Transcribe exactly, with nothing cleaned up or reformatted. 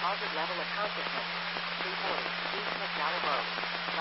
deposit level of consciousness. three forty, East McDowell Road.